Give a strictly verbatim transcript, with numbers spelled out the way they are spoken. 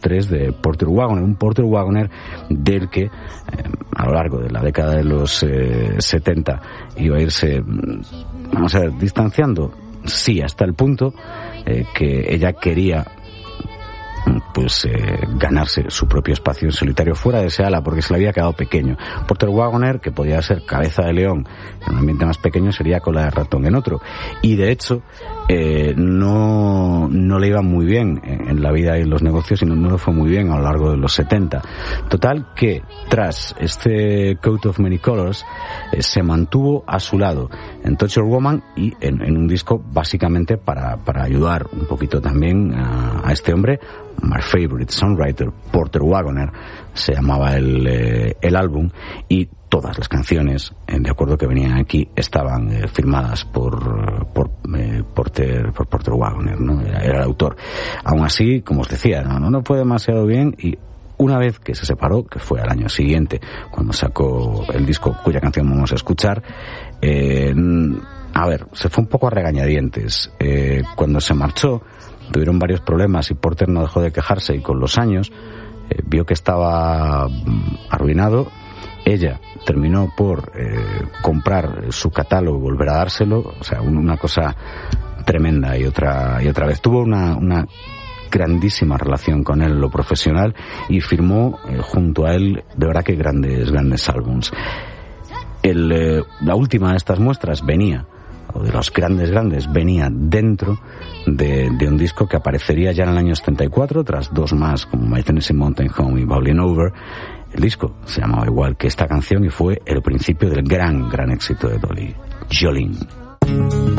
tres de Porter Wagoner, un Porter Wagoner del que eh, a lo largo de la década de los eh, setenta iba a irse, vamos a ver, distanciando, sí, hasta el punto eh, que ella quería pues eh, ganarse su propio espacio en solitario fuera de ese ala porque se le había quedado pequeño. Porter Wagoner, que podía ser cabeza de león en un ambiente más pequeño, sería cola de ratón en otro, y de hecho eh, no no le iba muy bien en, en la vida y en los negocios, y no, no le fue muy bien a lo largo de los setenta. Total que tras este Coat of Many Colors eh, se mantuvo a su lado en Touch Your Woman y en, en un disco básicamente para, para ayudar un poquito también a, a este hombre. My Favorite Songwriter, Porter Wagoner, se llamaba el, eh, el álbum, y todas las canciones, eh, de acuerdo que venían aquí, estaban eh, firmadas por por, eh, Porter, por Porter Wagoner, ¿no? Era, era el autor. Aún así, como os decía, no, no fue demasiado bien, y una vez que se separó, que fue al año siguiente, cuando sacó el disco cuya canción vamos a escuchar, eh, a ver, se fue un poco a regañadientes. Eh, cuando se marchó, tuvieron varios problemas y Porter no dejó de quejarse, y con los años eh, vio que estaba arruinado. Ella terminó por eh, comprar su catálogo y volver a dárselo, o sea, una cosa tremenda. Y otra y otra vez tuvo una, una grandísima relación con él en lo profesional, y firmó eh, junto a él de verdad que grandes grandes álbums. El, eh, la última de estas muestras venía, o de los grandes grandes, venía dentro de, de un disco que aparecería ya en el año setenta y cuatro, tras dos más como My Tennessee Mountain Home y Bowling Over. El disco se llamaba igual que esta canción y fue el principio del gran, gran éxito de Dolly, Jolene.